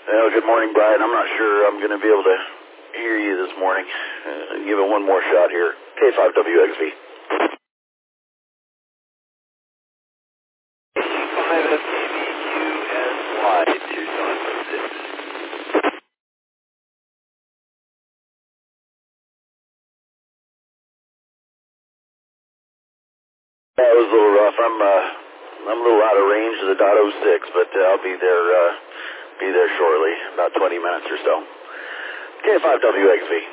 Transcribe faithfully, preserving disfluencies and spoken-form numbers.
Well, good morning, Brian. I'm not sure I'm going to be able to hear you this morning. Uh, give it one more shot here. K five W X V. five F T V U S Y, Tucson, Mississippi. That was a little rough. I'm uh, I'm a little out of range of the dot oh six, but uh, I'll be there uh, be there shortly, about twenty minutes or so. K five W X V.